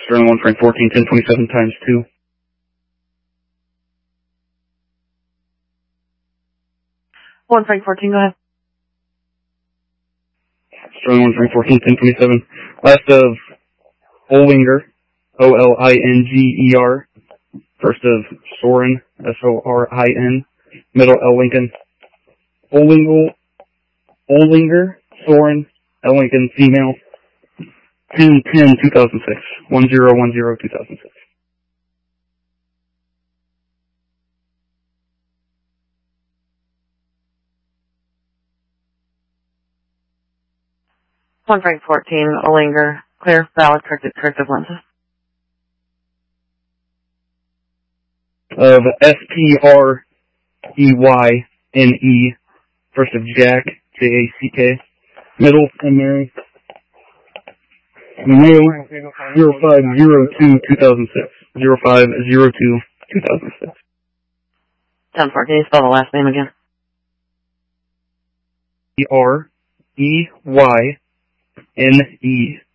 Sterling 1 Frank 14 1027 times 2. One Frank 14, go ahead. Sterling 1 Frank 14 1027. Last of Olinger, Olinger. First of Soren, Sorin. Middle L Lincoln. Olinger, Soren, L Lincoln, female. 10-10-2006. 1010-2006. One Frank 14, Olinger, clear, valid, corrective lenses. Of Spreyne, first of Jack, Jack, middle and Mary, male 0502-2006, 0502-2006. 10-4, can you spell the last name again? Spreyne.